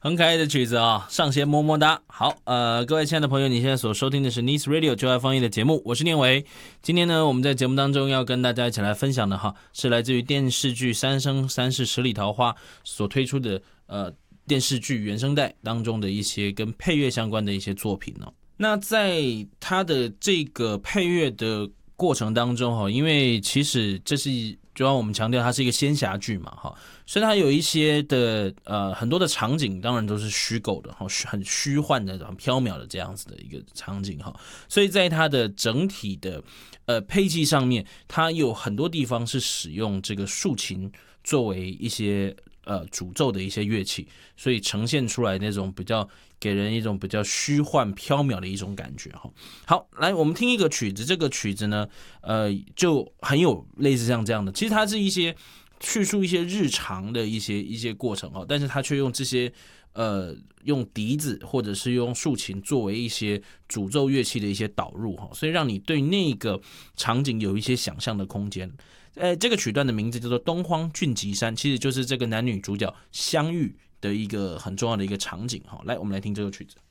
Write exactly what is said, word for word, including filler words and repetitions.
很可爱的曲子啊、哦，上线么么哒。好，呃，各位亲爱的朋友，你现在所收听的是 Nice Radio 就爱放映的节目，我是念维。今天呢，我们在节目当中要跟大家一起来分享的哈，是来自于电视剧《三生三世十里桃花》所推出的呃电视剧原声带当中的一些跟配乐相关的一些作品哦。那在它的这个配乐的过程当中哈，因为其实这是就像我们强调，它是一个仙侠剧嘛哈，所以它有一些的呃很多的场景，当然都是虚构的哈，很虚幻的、很缥缈的这样子的一个场景哈，所以在它的整体的呃配器上面，它有很多地方是使用这个竖琴作为一些呃主奏的一些乐器，所以呈现出来那种比较给人一种比较虚幻缥缈的一种感觉哈。好，来我们听一个曲子，这个曲子呢，呃，就很有类似像这样的，其实它是一些叙述一些日常的一些一些过程哈，但是它却用这些呃用笛子或者是用竖琴作为一些主奏乐器的一些导入哈，所以让你对那个场景有一些想象的空间。呃，这个曲段的名字叫做《东荒俊吉山》，其实就是这个男女主角相遇的一个很重要的一个场景哈。来，我们来听这个曲子。